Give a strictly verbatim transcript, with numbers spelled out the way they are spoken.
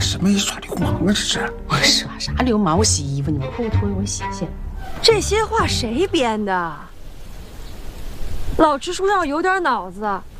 什么耍流氓啊？这是我耍啥流氓？我洗衣服，你们裤子脱了我洗去。 这些话谁编的？老支书要有点脑子。